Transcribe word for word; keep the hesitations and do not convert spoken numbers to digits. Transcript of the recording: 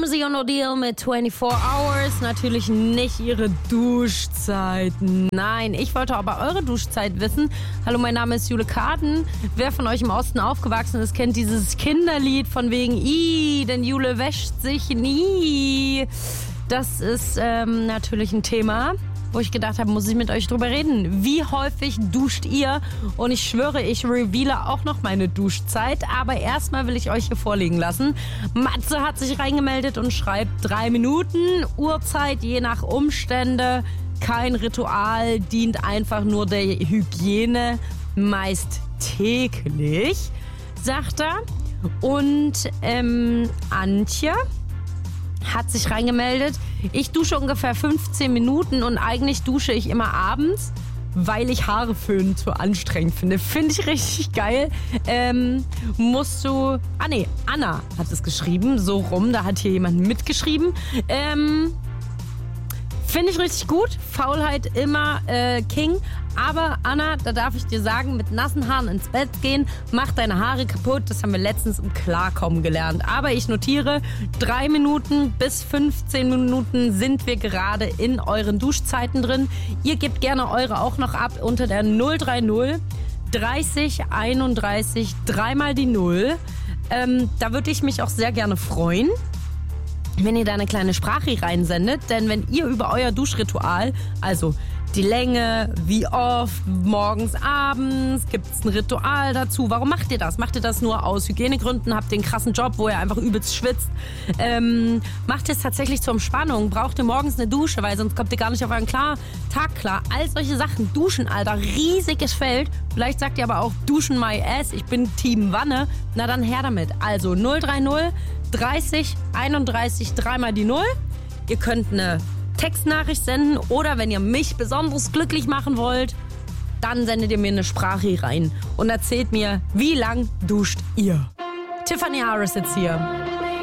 Stormzy und Odile mit vierundzwanzig Hours. Natürlich nicht ihre Duschzeit. Nein, ich wollte aber eure Duschzeit wissen. Hallo, mein Name ist Jule Karten. Wer von euch im Osten aufgewachsen ist, kennt dieses Kinderlied von wegen I, denn Jule wäscht sich nie. Das ist ähm, natürlich ein Thema, wo ich gedacht habe, muss ich mit euch drüber reden. Wie häufig duscht ihr? Und ich schwöre, ich reveale auch noch meine Duschzeit. Aber erstmal will ich euch hier vorlegen lassen. Matze hat sich reingemeldet und schreibt drei Minuten. Uhrzeit je nach Umstände. Kein Ritual, dient einfach nur der Hygiene. Meist täglich, sagt er. Und ähm, Antje hat sich reingemeldet. Ich dusche ungefähr fünfzehn Minuten und eigentlich dusche ich immer abends, weil ich Haare föhnen zu anstrengend finde. Finde ich richtig geil. Ähm, musst du... Ah nee, Anna hat es geschrieben, so rum. Da hat hier jemand mitgeschrieben. Ähm... Finde ich richtig gut. Faulheit immer äh, King. Aber Anna, da darf ich dir sagen, mit nassen Haaren ins Bett gehen, macht deine Haare kaputt. Das haben wir letztens im Klarkommen gelernt. Aber ich notiere, drei Minuten bis fünfzehn Minuten sind wir gerade in euren Duschzeiten drin. Ihr gebt gerne eure auch noch ab unter der null drei null dreißig einunddreißig dreimal die null. Ähm, da würde ich mich auch sehr gerne freuen, wenn ihr da eine kleine Sprache reinsendet. Denn wenn ihr über euer Duschritual, also die Länge, wie oft, morgens, abends, gibt es ein Ritual dazu. Warum macht ihr das? Macht ihr das nur aus Hygienegründen? Habt ihr einen krassen Job, wo ihr einfach übelst schwitzt? Ähm, macht ihr es tatsächlich zur Entspannung? Braucht ihr morgens eine Dusche, weil sonst kommt ihr gar nicht auf euren klar, Tag klar? All solche Sachen. Duschen, Alter, riesiges Feld. Vielleicht sagt ihr aber auch, duschen my ass, ich bin Team Wanne. Na dann her damit. Also null drei null dreißig einunddreißig dreimal die null. Ihr könnt eine Textnachricht senden oder wenn ihr mich besonders glücklich machen wollt, dann sendet ihr mir eine Sprache rein und erzählt mir, wie lang duscht ihr. Tiffany Harris jetzt hier.